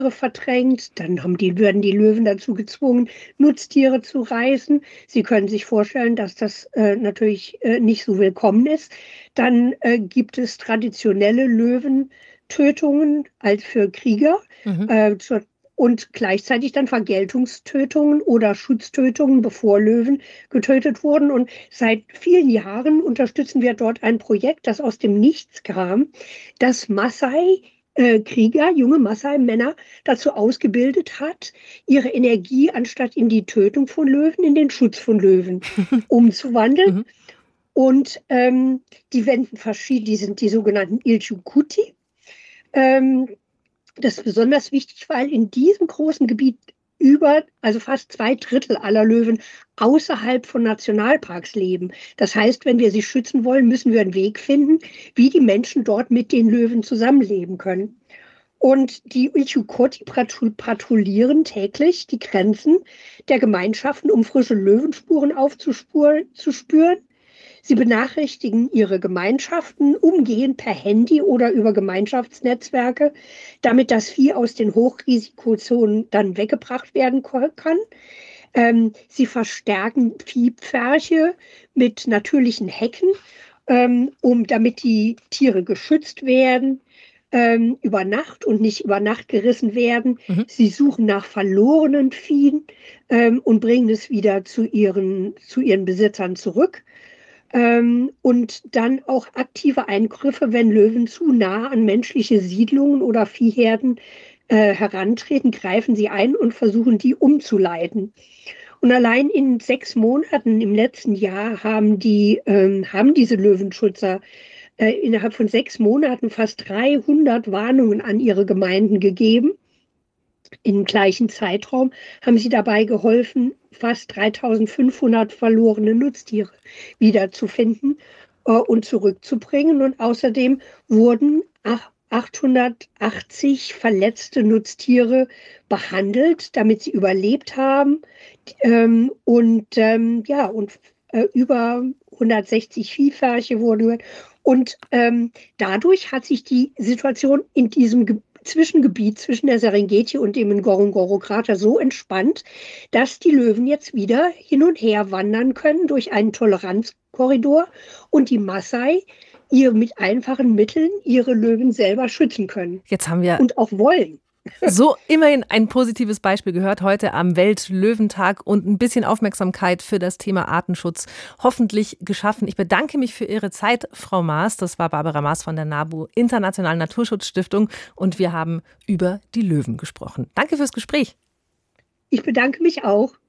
verdrängt. Dann werden die Löwen dazu gezwungen, Nutztiere zu reißen. Sie können sich vorstellen, dass das natürlich nicht so willkommen ist. Dann gibt es traditionelle Löwentötungen als für Krieger. Mhm. Und gleichzeitig dann Vergeltungstötungen oder Schutztötungen, bevor Löwen getötet wurden. Und seit vielen Jahren unterstützen wir dort ein Projekt, das aus dem Nichts kam, das Maasai-Krieger, junge Maasai-Männer dazu ausgebildet hat, ihre Energie anstatt in die Tötung von Löwen, in den Schutz von Löwen umzuwandeln. Mhm. Und die sind die sogenannten Ilchukuti. Ähm, Das ist besonders wichtig, weil in diesem großen Gebiet also fast 2 Drittel aller Löwen außerhalb von Nationalparks leben. Das heißt, wenn wir sie schützen wollen, müssen wir einen Weg finden, wie die Menschen dort mit den Löwen zusammenleben können. Und die Ichukoti patrouillieren täglich die Grenzen der Gemeinschaften, um frische Löwenspuren aufzuspüren. Sie benachrichtigen ihre Gemeinschaften umgehend per Handy oder über Gemeinschaftsnetzwerke, damit das Vieh aus den Hochrisikozonen dann weggebracht werden kann. Sie verstärken Viehpferche mit natürlichen Hecken, damit die Tiere geschützt werden, über Nacht und nicht über Nacht gerissen werden. Mhm. Sie suchen nach verlorenen Viehen und bringen es wieder zu ihren Besitzern zurück. Und dann auch aktive Eingriffe, wenn Löwen zu nah an menschliche Siedlungen oder Viehherden herantreten, greifen sie ein und versuchen, die umzuleiten. Und allein in 6 Monaten im letzten Jahr haben diese Löwenschützer innerhalb von 6 Monaten fast 300 Warnungen an ihre Gemeinden gegeben. Im gleichen Zeitraum haben sie dabei geholfen, fast 3.500 verlorene Nutztiere wiederzufinden und zurückzubringen. Und außerdem wurden 880 verletzte Nutztiere behandelt, damit sie überlebt haben. Über 160 Viehferche wurden gehört. Und dadurch hat sich die Situation in diesem Zwischengebiet zwischen der Serengeti und dem Ngorongoro-Krater so entspannt, dass die Löwen jetzt wieder hin und her wandern können durch einen Toleranzkorridor und die Maasai mit einfachen Mitteln ihre Löwen selber schützen können Jetzt haben wir und auch wollen. so immerhin ein positives Beispiel gehört heute am Weltlöwentag und ein bisschen Aufmerksamkeit für das Thema Artenschutz hoffentlich geschaffen. Ich bedanke mich für Ihre Zeit, Frau Maas. Das war Barbara Maas von der NABU, Internationalen Naturschutzstiftung, und wir haben über die Löwen gesprochen. Danke fürs Gespräch. Ich bedanke mich auch.